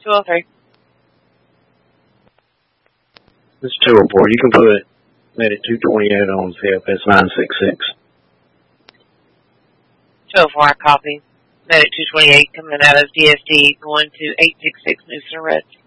203. This is 204. You can put Medic 228 on CFS 966. 204, I copy. Medic 228 coming out of DSD going to 866 Noosa Red.